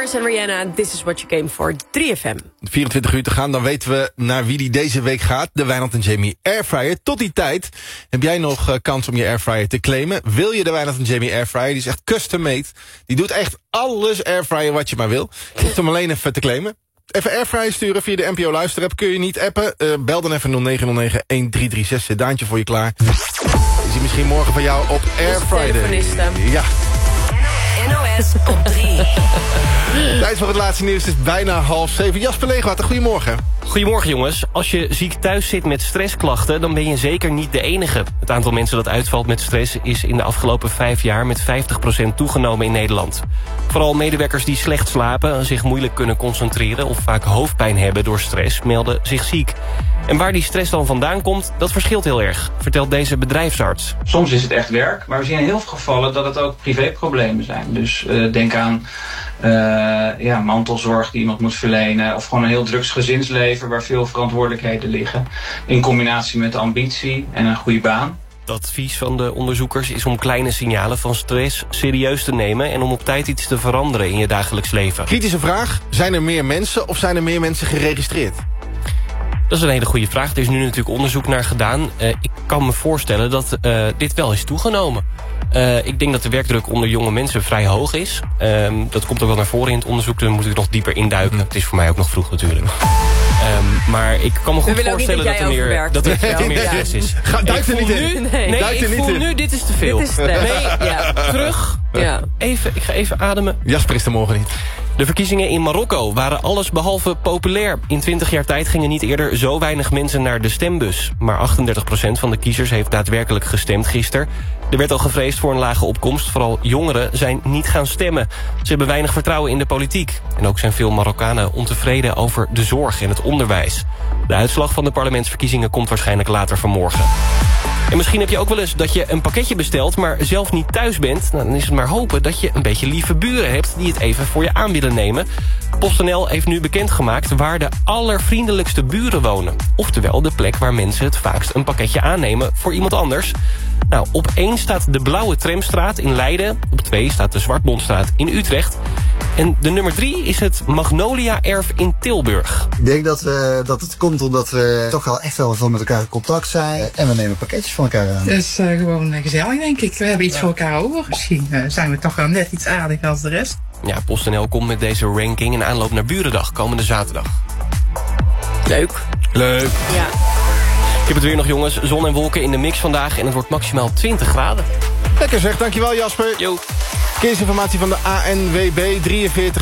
Stars en Rihanna, This is what you came for, 3FM. 24 uur te gaan, dan weten we naar wie die deze week gaat. De Wijnand en Jamie Airfryer. Tot die tijd heb jij nog kans om je Airfryer te claimen. Wil je de Wijnand en Jamie Airfryer? Die is echt custom made. Die doet echt alles Airfryer wat je maar wil. Je hoeft hem alleen even te claimen. Even Airfryer sturen via de NPO Luisterapp. Kun je niet appen? Bel dan even 0909-1336. Zet Daantje voor je klaar. Is hij misschien morgen van jou op Airfryer? Ja. NOS op 3. Tijd voor het laatste nieuws. Het is bijna 6:30. Jasper Leegwater, goedemorgen. Goedemorgen jongens. Als je ziek thuis zit met stressklachten, dan ben je zeker niet de enige. Het aantal mensen dat uitvalt met stress is in de afgelopen 5 jaar met 50% toegenomen in Nederland. Vooral medewerkers die slecht slapen, zich moeilijk kunnen concentreren of vaak hoofdpijn hebben door stress, melden zich ziek. En waar die stress dan vandaan komt, dat verschilt heel erg, vertelt deze bedrijfsarts. Soms is het echt werk, maar we zien in heel veel gevallen dat het ook privéproblemen zijn. Dus denk aan mantelzorg die iemand moet verlenen, of gewoon een heel drugs gezinsleven waar veel verantwoordelijkheden liggen. In combinatie met ambitie en een goede baan. Het advies van de onderzoekers is om kleine signalen van stress serieus te nemen en om op tijd iets te veranderen in je dagelijks leven. Kritische vraag, zijn er meer mensen of zijn er meer mensen geregistreerd? Dat is een hele goede vraag. Er is nu natuurlijk onderzoek naar gedaan. Ik kan me voorstellen dat dit wel is toegenomen. Ik denk dat de werkdruk onder jonge mensen vrij hoog is. Dat komt ook wel naar voren in het onderzoek. Daar moet ik nog dieper induiken. Het is voor mij ook nog vroeg natuurlijk. Maar ik kan me goed voorstellen dat er meer stress is. Duik er niet in. Ik voel nu, dit is te veel. Dit is Terug. Ja. Ik ga even ademen. Jasper is er morgen niet. De verkiezingen in Marokko waren allesbehalve populair. In 20 jaar tijd gingen niet eerder zo weinig mensen naar de stembus. Maar 38% van de kiezers heeft daadwerkelijk gestemd gisteren. Er werd al gevreesd voor een lage opkomst. Vooral jongeren zijn niet gaan stemmen. Ze hebben weinig vertrouwen in de politiek. En ook zijn veel Marokkanen ontevreden over de zorg en het onderwijs. De uitslag van de parlementsverkiezingen komt waarschijnlijk later vanmorgen. En misschien heb je ook wel eens dat je een pakketje bestelt, maar zelf niet thuis bent. Nou, dan is het maar hopen dat je een beetje lieve buren hebt die het even voor je aan willen nemen. PostNL heeft nu bekendgemaakt waar de allervriendelijkste buren wonen. Oftewel de plek waar mensen het vaakst een pakketje aannemen voor iemand anders. Nou, op 1 staat de Blauwe Tramstraat in Leiden. Op 2 staat de Zwartbontstraat in Utrecht. En de nummer 3 is het Magnolia-erf in Tilburg. Ik denk dat het komt omdat we toch al echt wel veel met elkaar in contact zijn. En we nemen pakketjes van elkaar aan. Dat is gewoon gezellig, denk ik. We hebben iets voor elkaar over. Misschien zijn we toch wel net iets aardiger als de rest. Ja, PostNL komt met deze ranking in aanloop naar Burendag, komende zaterdag. Leuk. Ja. Ik heb het weer nog, jongens. Zon en wolken in de mix vandaag en het wordt maximaal 20 graden. Lekker zeg, dankjewel Jasper. Yo. Verkeersinformatie van de ANWB 43